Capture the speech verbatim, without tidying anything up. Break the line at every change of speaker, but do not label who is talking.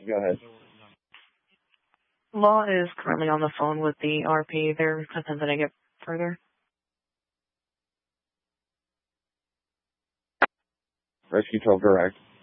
Go ahead.
Law is currently on the phone with the R P. They're attempting to get further.
Rescue twelve, correct.